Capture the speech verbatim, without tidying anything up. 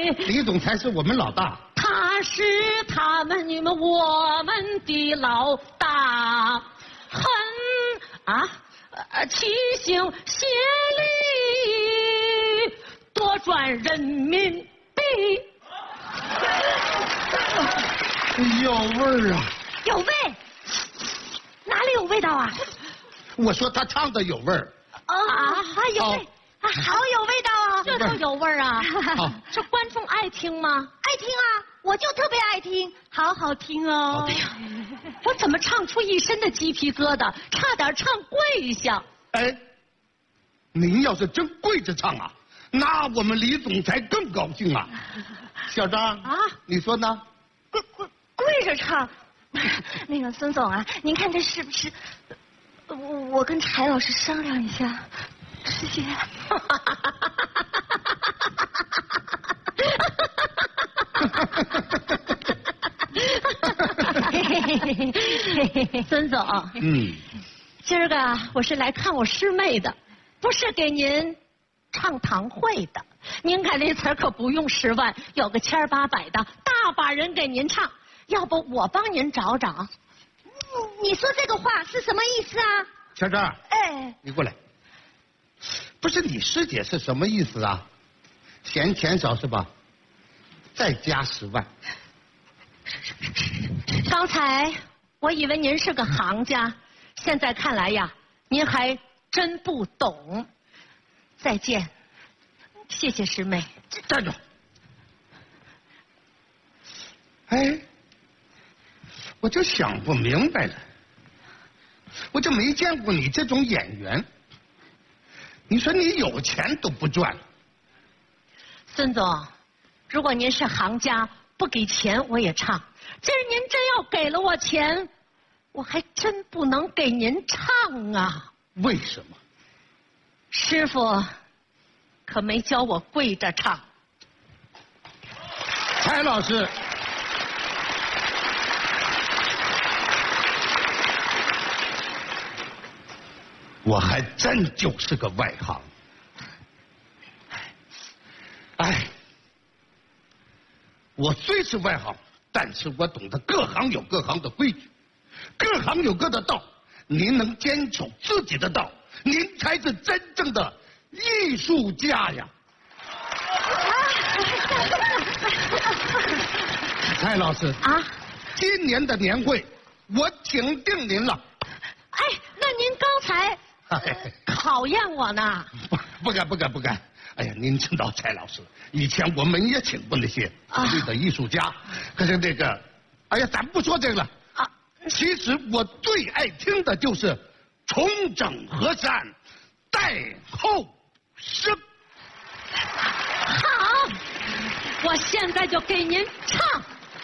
李总裁是我们老大。 他是他们你们我们的老大，很啊呃齐心协力多赚人民币。 有味儿啊！ 有味？哪里有味道啊？ 我说他唱的有味儿。 啊，有味。啊，好有味道啊！ 这都有味儿啊！这观众爱听吗？ 爱听啊，我就特别爱听，好好听哦。 哎呀，我怎么唱出一身的鸡皮疙瘩，差点唱跪下。 哎，您要是真跪着唱啊，那我们李总裁更高兴啊。小张啊，你说呢？ 跪跪跪着唱，那个孙总啊，您看这是不是？我我跟柴老师商量一下。师姐， 孙总，嗯，今儿个我是来看我师妹的，不是给您唱堂会的。您看这词儿可不用十万，有个千八百的，大把人给您唱。要不我帮您找找？ 你说这个话是什么意思啊？ 小张， 哎， 你过来。不是你师姐是什么意思啊？嫌钱少是吧？再加十万。 刚才我以为您是个行家，现在看来呀，您还真不懂。再见，谢谢师妹。 站住！哎，我就想不明白了，我就没见过你这种演员。你说你有钱都不赚。 孙总，如果您是行家，不给钱我也唱。今儿您真要给了我钱，我还真不能给您唱啊。 为什么？ 师傅可没教我跪着唱。 蔡老师，我还真就是个外行。哎，我虽是外行，但是我懂得各行有各行的规矩，各行有各的道。您能坚守自己的道，您才是真正的艺术家呀！蔡老师啊，今年的年会我请定您了。 哎，那您刚才考验我呢？ 不，不敢，不敢，不敢。哎呀，您知道蔡老师，以前我们也请过那些所谓的艺术家，可是那个，哎呀，咱不说这个了。啊，其实我最爱听的就是重整河山，待后生。 好，我现在就给您唱。